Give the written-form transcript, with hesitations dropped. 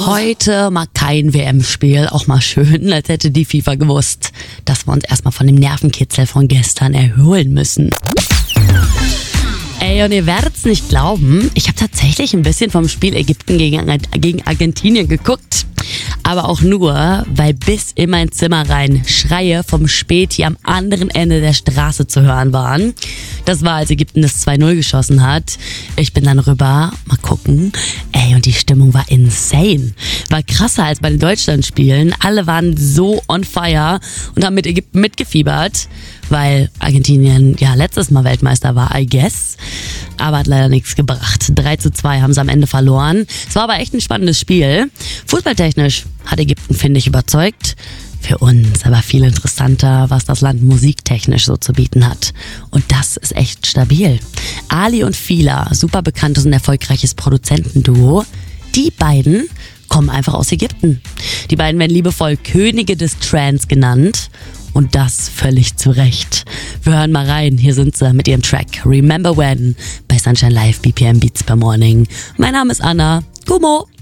Heute mal kein WM-Spiel, auch mal schön, als hätte die FIFA gewusst, dass wir uns erstmal von dem Nervenkitzel von gestern erholen müssen. Ey, und ihr werdet's nicht glauben, ich habe tatsächlich ein bisschen vom Spiel Ägypten gegen Argentinien geguckt. Aber auch nur, weil bis in mein Zimmer rein Schreie vom Späti am anderen Ende der Straße zu hören waren. Das war, als Ägypten das 2-0 geschossen hat. Ich bin dann rüber, mal gucken. Ey, und die Stimmung war insane. War krasser als bei den Deutschlandspielen. Alle waren so on fire und haben mit Ägypten mitgefiebert, weil Argentinien ja letztes Mal Weltmeister war, I guess. Aber hat leider nichts gebracht. 3-2 haben sie am Ende verloren. Es war aber echt ein spannendes Spiel. Fußballtechnisch hat Ägypten, finde ich, überzeugt. Für uns aber viel interessanter, was das Land musiktechnisch so zu bieten hat. Und das ist echt stabil. Ali und Fila, super bekanntes und erfolgreiches Produzentenduo. Die beiden kommen einfach aus Ägypten. Die beiden werden liebevoll Könige des Trance genannt. Und das völlig zu Recht. Wir hören mal rein. Hier sind sie mit ihrem Track Remember When bei Sunshine Live BPM Beats per Morning. Mein Name ist Anna. Gummo.